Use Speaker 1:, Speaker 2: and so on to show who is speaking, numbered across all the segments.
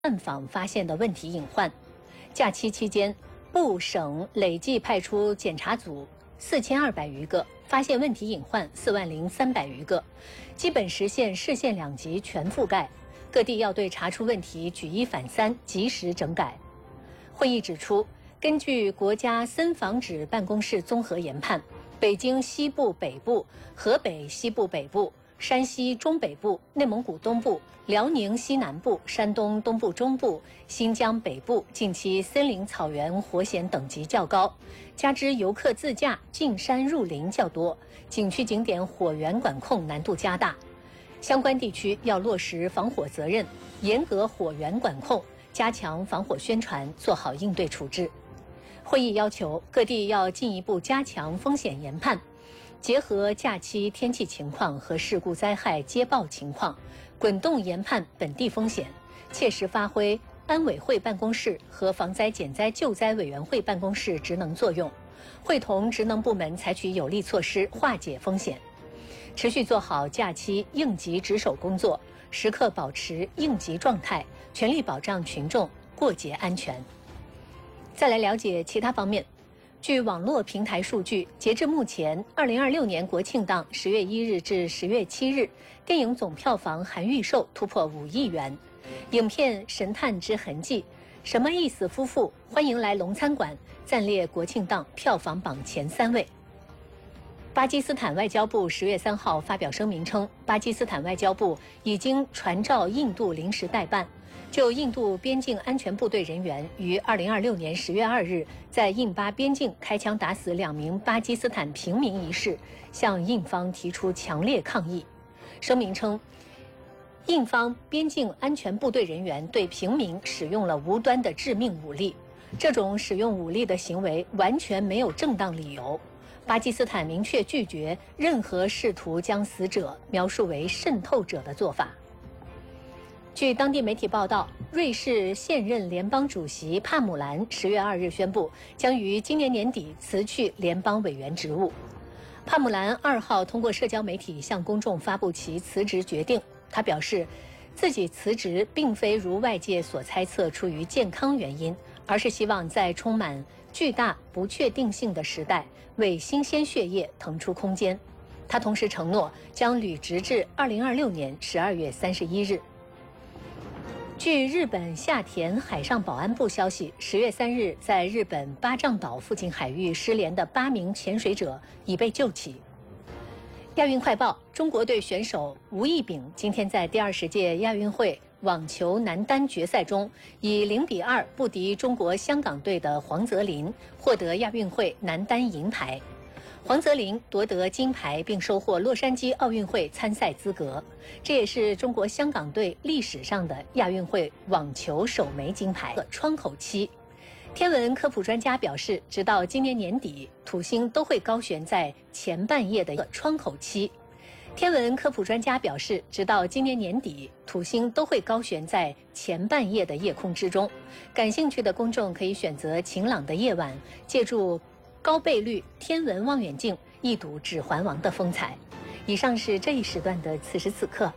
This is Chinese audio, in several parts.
Speaker 1: 暗访发现的问题隐患。假期期间，部省累计派出检查组4200余个，发现问题隐患40300余个，基本实现市县两级全覆盖。各地要对查出问题举一反三，及时整改。会议指出，根据国家森防指办公室综合研判，北京西部北部、河北西部北部、山西中北部、内蒙古东部、辽宁西南部、山东东部中部、新疆北部近期森林草原火险等级较高，加之游客自驾进山入林较多，景区景点火源管控难度加大。相关地区要落实防火责任，严格火源管控，加强防火宣传，做好应对处置。会议要求各地要进一步加强风险研判，结合假期天气情况和事故灾害接报情况，滚动研判本地风险，切实发挥安委会办公室和防灾减灾救灾委员会办公室职能作用，会同职能部门采取有力措施化解风险，持续做好假期应急值守工作，时刻保持应急状态，全力保障群众过节安全。再来了解其他方面。据网络平台数据，截至目前，2026年国庆档10月1日至10月7日，电影总票房含预售突破5亿元。影片《神探之痕迹》、什么意思夫妇欢迎来龙餐馆暂列国庆档票房榜前3位。巴基斯坦外交部10月3号发表声明称，巴基斯坦外交部已经传召印度临时代办，就印度边境安全部队人员于2026年10月2日在印巴边境开枪打死2名巴基斯坦平民一事，向印方提出强烈抗议。声明称，印方边境安全部队人员对平民使用了无端的致命武力，这种使用武力的行为完全没有正当理由。巴基斯坦明确拒绝任何试图将死者描述为渗透者的做法。据当地媒体报道，瑞士现任联邦主席帕姆兰10月2日宣布，将于今年年底辞去联邦委员职务。帕姆兰2号通过社交媒体向公众发布其辞职决定。他表示，自己辞职并非如外界所猜测出于健康原因，而是希望在充满巨大不确定性的时代，为新鲜血液腾出空间。他同时承诺将履职至2026年12月31日。据日本下田海上保安部消息，10月3日，在日本八丈岛附近海域失联的8名潜水者已被救起。亚运快报：中国队选手吴亦丙今天在第20届亚运会网球男单决赛中，以0-2不敌中国香港队的黄泽林，获得亚运会男单银牌。黄泽林夺得金牌，并收获洛杉矶奥运会参赛资格，这也是中国香港队历史上的亚运会网球首枚金牌。窗口期，天文科普专家表示，直到今年年底，土星都会高悬在前半夜的窗口期。天文科普专家表示，直到今年年底，土星都会高悬在前半夜的夜空之中。感兴趣的公众可以选择晴朗的夜晚，借助高倍率天文望远镜一睹《指环王》的风采。以上是这一时段的此时此刻。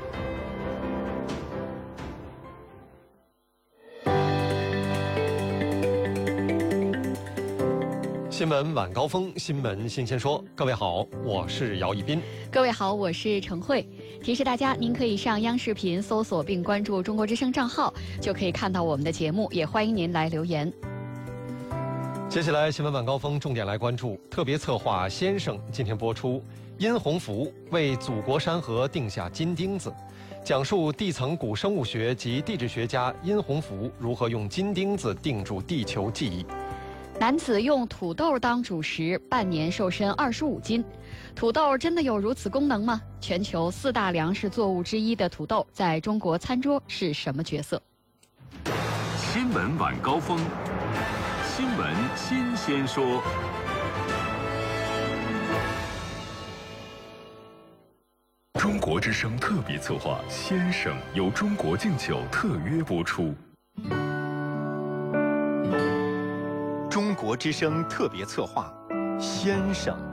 Speaker 2: 新闻晚高峰，新闻新鲜说。各位好，我是姚一斌。
Speaker 3: 各位好，我是陈慧。提示大家，您可以上央视频搜索并关注中国之声账号，就可以看到我们的节目，也欢迎您来留言。
Speaker 2: 接下来新闻晚高峰重点来关注特别策划先生今天播出，殷洪福为祖国山河定下金钉子，讲述地层古生物学及地质学家殷洪福如何用金钉子定住地球记忆。
Speaker 3: 男子用土豆当主食，半年瘦身25斤。土豆真的有如此功能吗？全球4大粮食作物之一的土豆，在中国餐桌是什么角色？
Speaker 4: 新闻晚高峰，新闻新鲜说。中国之声特别策划《先生》由中国敬酒特约播出。
Speaker 5: 中国之声特别策划《先生》。